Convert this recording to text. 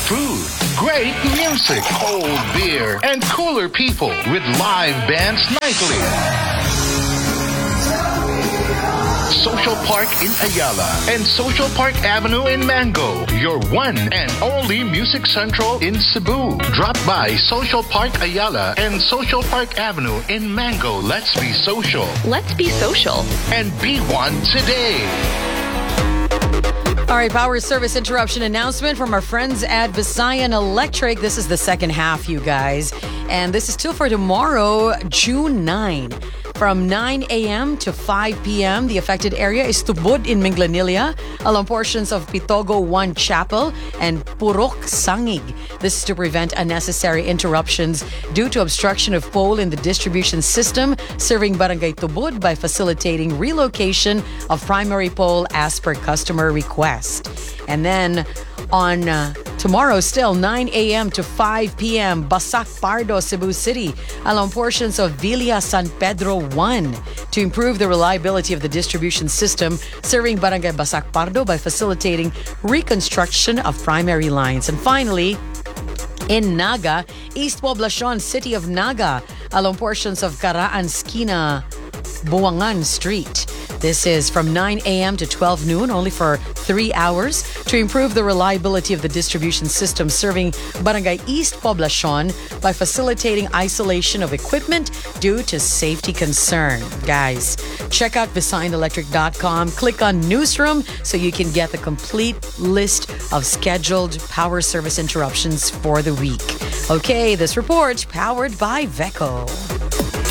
food, great music, cold beer, and cooler people with live bands nightly. Social Park in Ayala and Social Park Avenue in Mango, your one and only Music Central in Cebu. Drop by Social Park Ayala and Social Park Avenue in Mango. Let's be social. Let's be social. And be one today. All right, power service interruption announcement from our friends at Visayan Electric. This is the second half, you guys. And this is still for tomorrow, June 9. From 9 a.m. to 5 p.m., the affected area is Tubod in Minglanilla, along portions of Pitogo 1 Chapel and Purok Sangig. This is to prevent unnecessary interruptions due to obstruction of pole in the distribution system serving Barangay Tubod by facilitating relocation of primary pole as per customer request. And then on tomorrow, still 9 a.m. to 5 p.m., Basak Pardo, Cebu City, along portions of Villa San Pedro 1 to improve the reliability of the distribution system serving Barangay Basak Pardo by facilitating reconstruction of primary lines. And finally, in Naga, East Poblacion, City of Naga, along portions of Caraan Skina, Buangan Street. This is from 9 a.m. to 12 noon, only for 3 hours, to improve the reliability of the distribution system serving Barangay East Poblacion by facilitating isolation of equipment due to safety concern. Guys, check out VisayanElectric.com. Click on Newsroom so you can get the complete list of scheduled power service interruptions for the week. Okay, this report powered by Veco.